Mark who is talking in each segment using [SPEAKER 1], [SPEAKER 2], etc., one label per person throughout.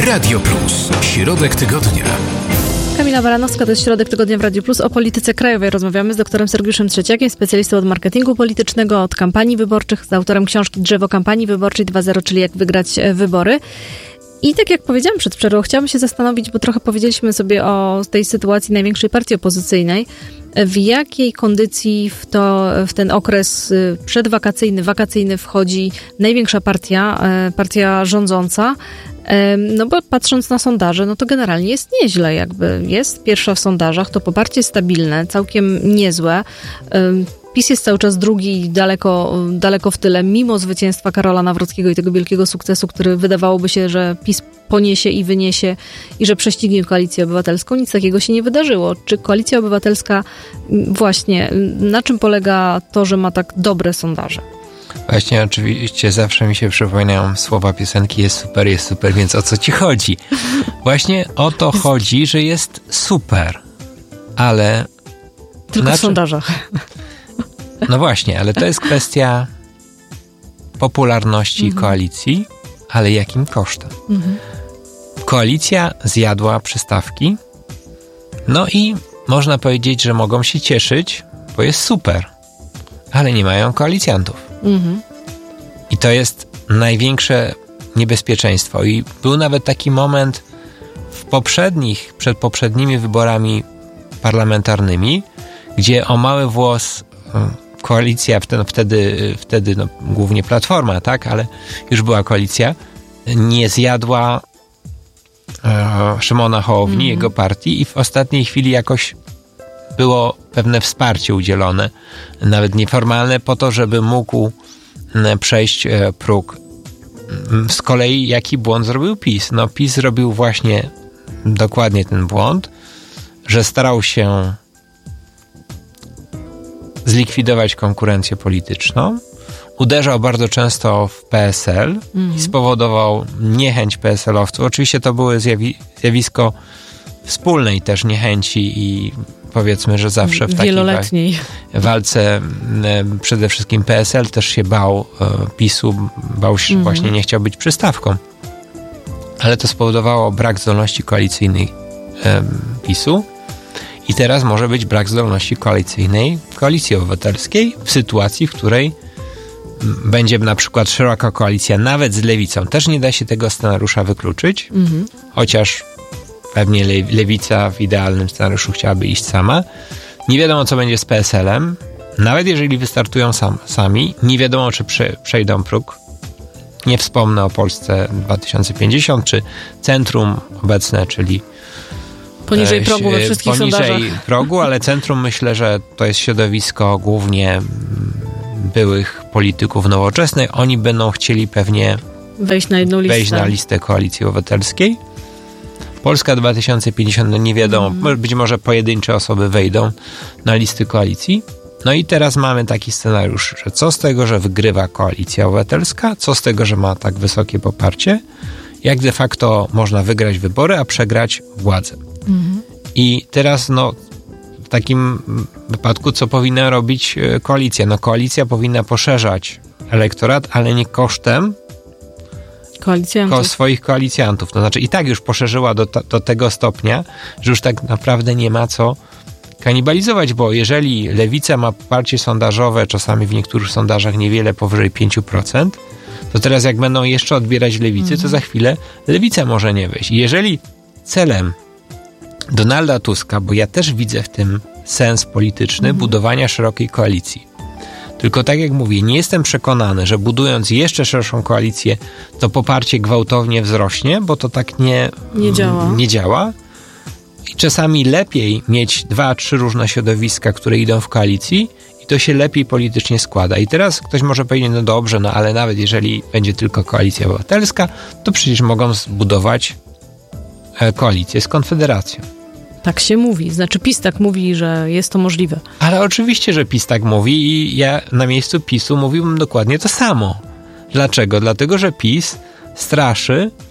[SPEAKER 1] Radio Plus. Środek tygodnia.
[SPEAKER 2] Kamila Baranowska, to jest Środek Tygodnia w Radiu Plus. O polityce krajowej rozmawiamy z doktorem Sergiuszem Trzeciakiem, specjalistą od marketingu politycznego, od kampanii wyborczych, z autorem książki Drzewo kampanii wyborczej 2.0, czyli jak wygrać wybory. I tak jak powiedziałam przed przerwą, chciałam się zastanowić, bo trochę powiedzieliśmy sobie o tej sytuacji największej partii opozycyjnej. W jakiej kondycji w ten okres przedwakacyjny, wakacyjny wchodzi największa partia rządząca? No bo patrząc na sondaże, no to generalnie jest nieźle, jakby jest pierwsza w sondażach, to poparcie stabilne, całkiem niezłe. PiS jest cały czas drugi, daleko w tyle, mimo zwycięstwa Karola Nawrockiego i tego wielkiego sukcesu, który wydawałoby się, że PiS poniesie i wyniesie i że prześcignie Koalicję Obywatelską. Nic takiego się nie wydarzyło. Czy Koalicja Obywatelska właśnie, na czym polega to, że ma tak dobre sondaże?
[SPEAKER 3] Właśnie, oczywiście zawsze mi się przypominają słowa piosenki jest super, więc o co ci chodzi? Właśnie o to chodzi, że jest super, ale...
[SPEAKER 2] Tylko w sondażach.
[SPEAKER 3] No właśnie, ale to jest kwestia popularności koalicji, ale jakim kosztem? Koalicja zjadła przystawki, no i można powiedzieć, że mogą się cieszyć, bo jest super, ale nie mają koalicjantów. I to jest największe niebezpieczeństwo. I był nawet taki moment przed poprzednimi wyborami parlamentarnymi, gdzie o mały włos koalicja, wtedy no, głównie Platforma, tak, ale już była koalicja, nie zjadła Szymona Hołowni, jego partii, i w ostatniej chwili jakoś było pewne wsparcie udzielone, nawet nieformalne, po to, żeby mógł przejść próg. Z kolei jaki błąd zrobił PiS? No PiS zrobił właśnie dokładnie ten błąd, że starał się zlikwidować konkurencję polityczną, uderzał bardzo często w PSL i spowodował niechęć PSL-owców. Oczywiście to było zjawisko wspólnej też niechęci i powiedzmy, że zawsze w takiej walce przede wszystkim PSL też się bał PiS-u, bał się, właśnie nie chciał być przystawką. Ale to spowodowało brak zdolności koalicyjnej PiS-u i teraz może być brak zdolności koalicyjnej Koalicji Obywatelskiej w sytuacji, w której będzie na przykład szeroka koalicja nawet z Lewicą. Też nie da się tego scenariusza wykluczyć, chociaż pewnie Lewica w idealnym scenariuszu chciałaby iść sama. Nie wiadomo, co będzie z PSL-em. Nawet jeżeli wystartują sami, nie wiadomo, czy przejdą próg. Nie wspomnę o Polsce 2050, czy Centrum obecne, czyli
[SPEAKER 2] poniżej progu we wszystkich sondażach.
[SPEAKER 3] Poniżej progu, ale Centrum, myślę, że to jest środowisko głównie byłych polityków Nowoczesnej. Oni będą chcieli pewnie
[SPEAKER 2] wejść na jedną listę.
[SPEAKER 3] Wejść na listę Koalicji Obywatelskiej. Polska 2050, no nie wiadomo, być może pojedyncze osoby wejdą na listy koalicji. No i teraz mamy taki scenariusz, że co z tego, że wygrywa Koalicja Obywatelska, co z tego, że ma tak wysokie poparcie, jak de facto można wygrać wybory, a przegrać władzę. I teraz w takim wypadku co powinna robić koalicja? No koalicja powinna poszerzać elektorat, ale nie kosztem swoich koalicjantów. To znaczy i tak już poszerzyła do tego stopnia, że już tak naprawdę nie ma co kanibalizować, bo jeżeli Lewica ma poparcie sondażowe, czasami w niektórych sondażach niewiele powyżej 5%, to teraz jak będą jeszcze odbierać Lewicy, to za chwilę Lewica może nie wejść. I jeżeli celem Donalda Tuska, bo ja też widzę w tym sens polityczny budowania szerokiej koalicji, tylko tak jak mówię, nie jestem przekonany, że budując jeszcze szerszą koalicję, to poparcie gwałtownie wzrośnie, bo to tak nie działa. I czasami lepiej mieć 2-3 różne środowiska, które idą w koalicji i to się lepiej politycznie składa. I teraz ktoś może powiedzieć, no dobrze, no ale nawet jeżeli będzie tylko Koalicja Obywatelska, to przecież mogą zbudować koalicję z Konfederacją.
[SPEAKER 2] Tak się mówi. Znaczy PiS tak mówi, że jest to możliwe. Ale
[SPEAKER 3] oczywiście, że PiS tak mówi i ja na miejscu PiS-u mówiłbym dokładnie to samo. Dlaczego? Dlatego, że PiS straszy,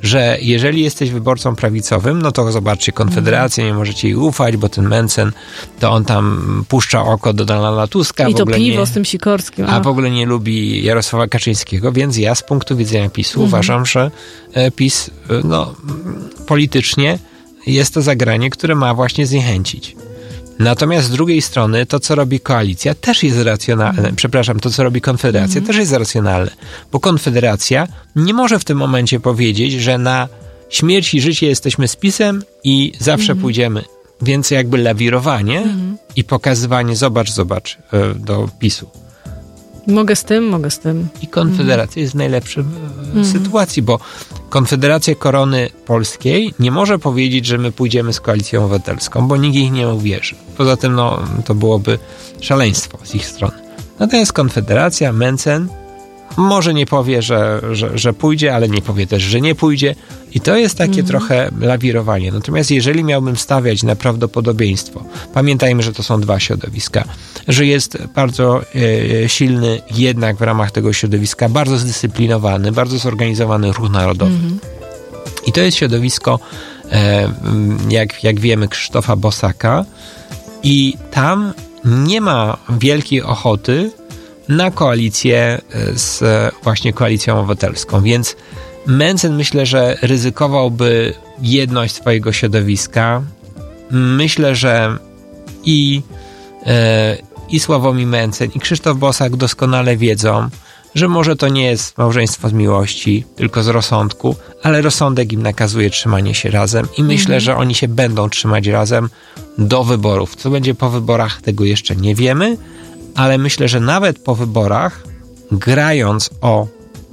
[SPEAKER 3] że jeżeli jesteś wyborcą prawicowym, no to zobaczcie, Konfederacja, nie możecie jej ufać, bo ten Mencen, to on tam puszcza oko do Donalda Tuska.
[SPEAKER 2] I to piwo z tym Sikorskim.
[SPEAKER 3] A w ogóle nie lubi Jarosława Kaczyńskiego, więc ja z punktu widzenia PiS-u uważam, że PiS politycznie jest to zagranie, które ma właśnie zniechęcić. Natomiast z drugiej strony to, co robi koalicja, też jest racjonalne. Przepraszam, to, co robi Konfederacja, też jest racjonalne. Bo Konfederacja nie może w tym momencie powiedzieć, że na śmierć i życie jesteśmy z PiS-em i zawsze pójdziemy. Więc jakby lawirowanie i pokazywanie zobacz do PiS-u.
[SPEAKER 2] Mogę z tym.
[SPEAKER 3] I Konfederacja jest w najlepszej sytuacji, bo Konfederacja Korony Polskiej nie może powiedzieć, że my pójdziemy z Koalicją Obywatelską, bo nikt ich nie uwierzy. Poza tym to byłoby szaleństwo z ich strony. Natomiast Konfederacja, Mencen może nie powie, że pójdzie, ale nie powie też, że nie pójdzie. I to jest takie trochę lawirowanie. Natomiast jeżeli miałbym stawiać na prawdopodobieństwo, pamiętajmy, że to są dwa środowiska, że jest bardzo silny jednak w ramach tego środowiska, bardzo zdyscyplinowany, bardzo zorganizowany ruch narodowy. I to jest środowisko, jak wiemy, Krzysztofa Bosaka i tam nie ma wielkiej ochoty na koalicję z właśnie Koalicją Obywatelską, więc Mencen myślę, że ryzykowałby jedność swojego środowiska. Myślę, że i Sławomir Mencen, i Krzysztof Bosak doskonale wiedzą, że może to nie jest małżeństwo z miłości, tylko z rozsądku, ale rozsądek im nakazuje trzymanie się razem i myślę, że oni się będą trzymać razem do wyborów. Co będzie po wyborach, tego jeszcze nie wiemy, ale myślę, że nawet po wyborach, grając o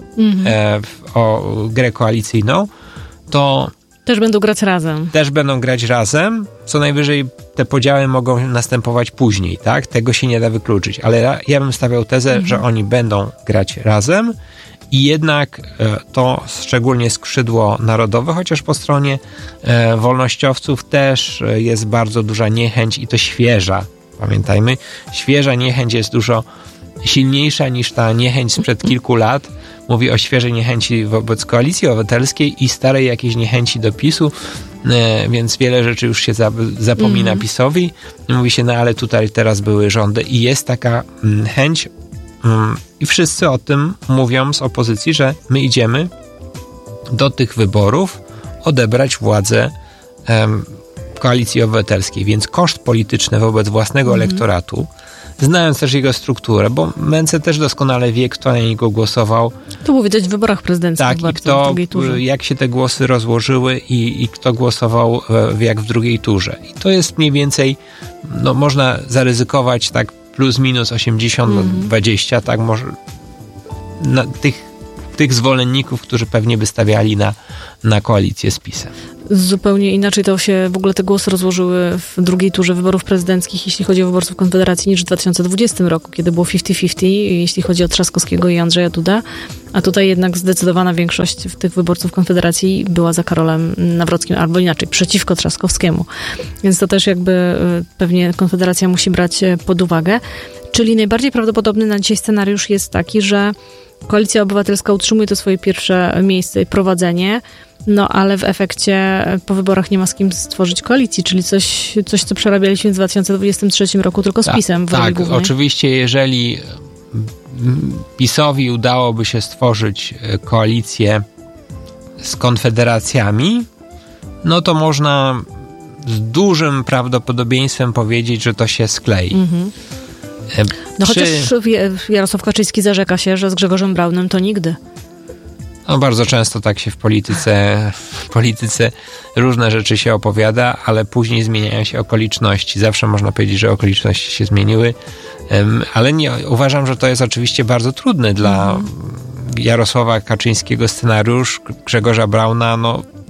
[SPEAKER 3] grę koalicyjną, to
[SPEAKER 2] też będą grać razem.
[SPEAKER 3] Też będą grać razem. Co najwyżej te podziały mogą następować później, tak? Tego się nie da wykluczyć. Ale ja bym stawiał tezę, że oni będą grać razem i jednak to szczególnie skrzydło narodowe, chociaż po stronie wolnościowców też jest bardzo duża niechęć i to świeża. Pamiętajmy, świeża niechęć jest dużo silniejsza niż ta niechęć sprzed kilku lat. Mówi o świeżej niechęci wobec Koalicji Obywatelskiej i starej jakiejś niechęci do PiS-u, więc wiele rzeczy już się zapomina PiS-owi. Mówi się, ale tutaj teraz były rządy i jest taka chęć i wszyscy o tym mówią z opozycji, że my idziemy do tych wyborów odebrać władzę Koalicji Obywatelskiej, więc koszt polityczny wobec własnego elektoratu, znając też jego strukturę, bo Mencen też doskonale wie, kto na niego głosował.
[SPEAKER 2] To było widać w wyborach prezydenckich.
[SPEAKER 3] Tak, i kto, jak się te głosy rozłożyły i kto głosował jak w drugiej turze. I to jest mniej więcej, można zaryzykować tak plus minus 80-20, tak może na tych zwolenników, którzy pewnie by stawiali na koalicję z PiS-em.
[SPEAKER 2] Zupełnie inaczej to się w ogóle te głosy rozłożyły w drugiej turze wyborów prezydenckich, jeśli chodzi o wyborców Konfederacji, niż w 2020 roku, kiedy było 50-50, jeśli chodzi o Trzaskowskiego i Andrzeja Dudę. A tutaj jednak zdecydowana większość tych wyborców Konfederacji była za Karolem Nawrockim, albo inaczej, przeciwko Trzaskowskiemu. Więc to też jakby pewnie Konfederacja musi brać pod uwagę. Czyli najbardziej prawdopodobny na dzisiaj scenariusz jest taki, że Koalicja Obywatelska utrzymuje to swoje pierwsze miejsce i prowadzenie, ale w efekcie po wyborach nie ma z kim stworzyć koalicji, czyli coś co przerabialiśmy w 2023 roku tylko z PiS-em w roli głównej. Oczywiście, jeżeli
[SPEAKER 3] PiS-owi udałoby się stworzyć koalicję z konfederacjami, to można z dużym prawdopodobieństwem powiedzieć, że to się sklei.
[SPEAKER 2] Chociaż Jarosław Kaczyński zarzeka się, że z Grzegorzem Braunem to nigdy.
[SPEAKER 3] Bardzo często tak się w polityce różne rzeczy się opowiada, ale później zmieniają się okoliczności. Zawsze można powiedzieć, że okoliczności się zmieniły, ale uważam, że to jest oczywiście bardzo trudny dla Jarosława Kaczyńskiego scenariusz, Grzegorza Brauna,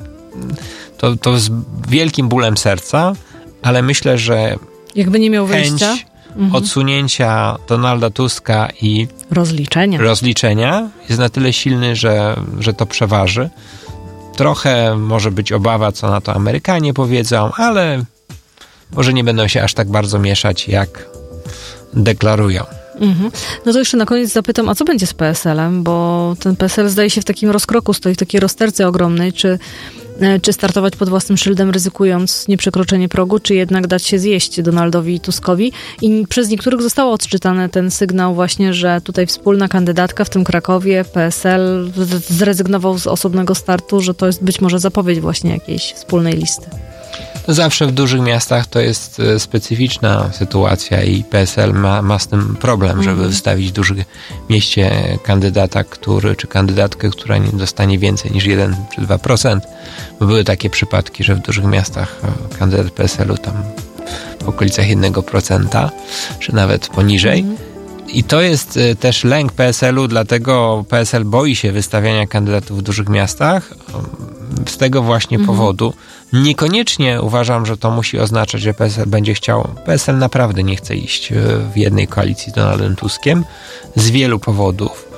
[SPEAKER 3] to z wielkim bólem serca, ale myślę, że
[SPEAKER 2] jakby nie miał wyjścia,
[SPEAKER 3] odsunięcia Donalda Tuska i rozliczenia jest na tyle silny, że to przeważy. Trochę może być obawa, co na to Amerykanie powiedzą, ale może nie będą się aż tak bardzo mieszać, jak deklarują.
[SPEAKER 2] No to jeszcze na koniec zapytam, a co będzie z PSL-em? Bo ten PSL zdaje się w takim rozkroku, stoi w takiej rozterce ogromnej. Czy startować pod własnym szyldem, ryzykując nieprzekroczenie progu, czy jednak dać się zjeść Donaldowi i Tuskowi? I przez niektórych został odczytany ten sygnał właśnie, że tutaj wspólna kandydatka, w tym Krakowie, PSL zrezygnował z osobnego startu, że to jest być może zapowiedź właśnie jakiejś wspólnej listy.
[SPEAKER 3] Zawsze w dużych miastach to jest specyficzna sytuacja i PSL ma z tym problem, żeby wystawić w dużym mieście kandydata, czy kandydatkę, która nie dostanie więcej niż 1 czy 2%. Bo były takie przypadki, że w dużych miastach kandydat PSL-u tam w okolicach 1%, czy nawet poniżej. I to jest też lęk PSL-u, dlatego PSL boi się wystawiania kandydatów w dużych miastach z tego właśnie powodu. Niekoniecznie uważam, że to musi oznaczać, że PSL będzie chciał. PSL naprawdę nie chce iść w jednej koalicji z Donaldem Tuskiem z wielu powodów.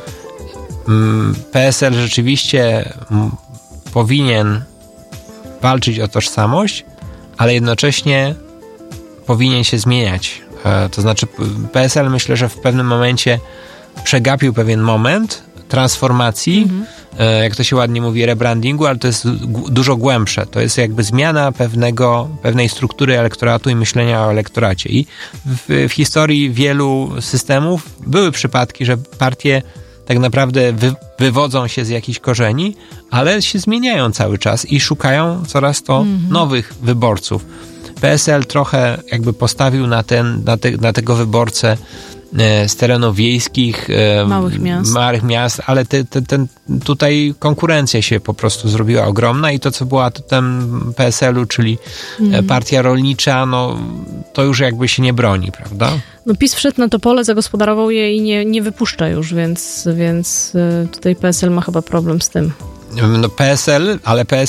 [SPEAKER 3] PSL rzeczywiście powinien walczyć o tożsamość, ale jednocześnie powinien się zmieniać. To znaczy PSL myślę, że w pewnym momencie przegapił pewien moment transformacji, jak to się ładnie mówi, rebrandingu, ale to jest dużo głębsze. To jest jakby zmiana pewnej struktury elektoratu i myślenia o elektoracie. I w historii wielu systemów były przypadki, że partie tak naprawdę wywodzą się z jakichś korzeni, ale się zmieniają cały czas i szukają coraz to nowych wyborców. PSL trochę jakby postawił na tego wyborcę z terenów wiejskich, małych miast, ale tutaj konkurencja się po prostu zrobiła ogromna i to, co było atutem PSL-u, czyli partia rolnicza, no to już jakby się nie broni, prawda?
[SPEAKER 2] No PiS wszedł na to pole, zagospodarował je i nie wypuszcza już, więc tutaj PSL ma chyba problem z tym.
[SPEAKER 3] No PSL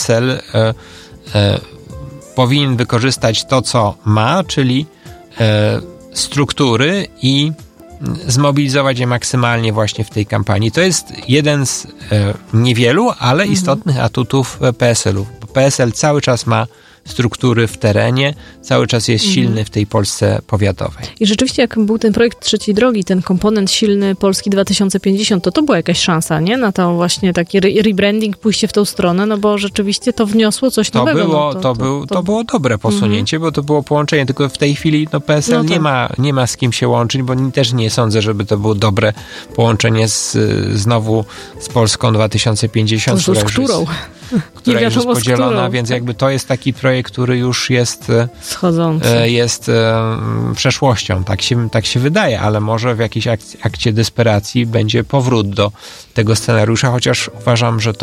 [SPEAKER 3] powinien wykorzystać to, co ma, czyli struktury i zmobilizować je maksymalnie właśnie w tej kampanii. To jest jeden z niewielu, ale istotnych atutów PSL-u. PSL cały czas ma struktury w terenie, cały czas jest silny w tej Polsce powiatowej.
[SPEAKER 2] I rzeczywiście jak był ten projekt Trzeciej Drogi, ten komponent silny Polski 2050, to była jakaś szansa, nie? Na to właśnie taki rebranding, pójście w tą stronę, no bo rzeczywiście to wniosło coś nowego.
[SPEAKER 3] To było dobre posunięcie, bo to było połączenie, tylko w tej chwili PSL nie ma z kim się łączyć, bo też nie sądzę, żeby to było dobre połączenie znowu z Polską 2050, która już jest podzielona, więc jakby to jest taki projekt, który już jest
[SPEAKER 2] schodzący.
[SPEAKER 3] Jest przeszłością. Tak się wydaje, ale może w jakiejś akcie desperacji będzie powrót do tego scenariusza, chociaż uważam, że to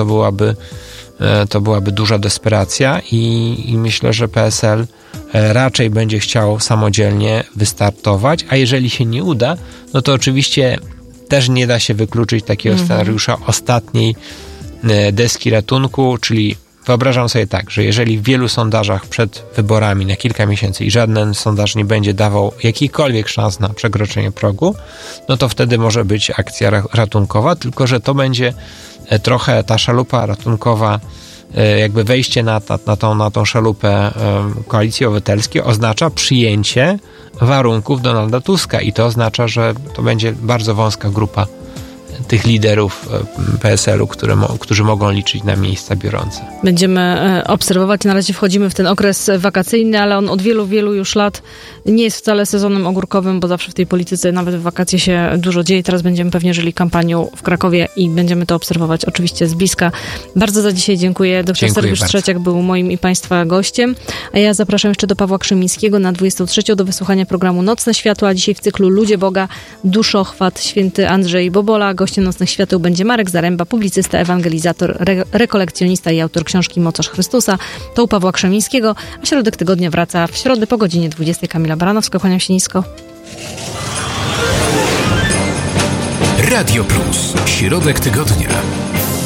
[SPEAKER 3] byłaby duża desperacja i myślę, że PSL raczej będzie chciał samodzielnie wystartować, a jeżeli się nie uda, no to oczywiście też nie da się wykluczyć takiego scenariusza ostatniej deski ratunku, czyli wyobrażam sobie tak, że jeżeli w wielu sondażach przed wyborami na kilka miesięcy i żaden sondaż nie będzie dawał jakichkolwiek szans na przekroczenie progu, no to wtedy może być akcja ratunkowa, tylko że to będzie trochę ta szalupa ratunkowa, jakby wejście na tą szalupę Koalicji Obywatelskiej oznacza przyjęcie warunków Donalda Tuska i to oznacza, że to będzie bardzo wąska grupa tych liderów PSL-u, którzy mogą liczyć na miejsca biorące.
[SPEAKER 2] Będziemy obserwować. Na razie wchodzimy w ten okres wakacyjny, ale on od wielu, wielu już lat nie jest wcale sezonem ogórkowym, bo zawsze w tej polityce nawet w wakacje się dużo dzieje. Teraz będziemy pewnie żyli kampanią w Krakowie i będziemy to obserwować oczywiście z bliska. Bardzo za dzisiaj dziękuję. Dr Sergiusz Trzeciak był moim i Państwa gościem, a ja zapraszam jeszcze do Pawła Krzymińskiego na 23 do wysłuchania programu Nocne Światła, a dzisiaj w cyklu Ludzie Boga, Duszochwat, święty Andrzej Bobola. Gościem Nocnych Świateł będzie Marek Zaręba, publicysta, ewangelizator, rekolekcjonista i autor książki Mocarz Chrystusa. To u Pawła Krzemińskiego, a Środek Tygodnia wraca w środę po godzinie 20. Kamila Baranowska, kłaniam się nisko.
[SPEAKER 1] Radio Plus. Środek Tygodnia.